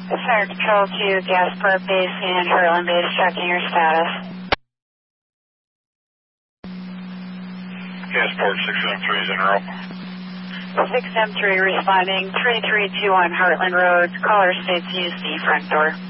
Fire Control to Gasport Base and Heartland Base, checking your status. Gasport 6M3 is in row. 6M3 responding, 3321 Heartland Road, caller states use the front door.